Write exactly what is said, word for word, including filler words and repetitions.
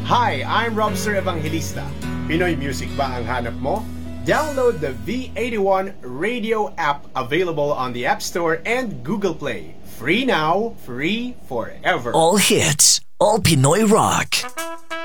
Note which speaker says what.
Speaker 1: Hi, I'm Robster Evangelista. Pinoy music ba ang hanap mo? Download the V eighty-one radio app available on the App Store and Google Play. Free now, free forever.
Speaker 2: All hits, all Pinoy rock.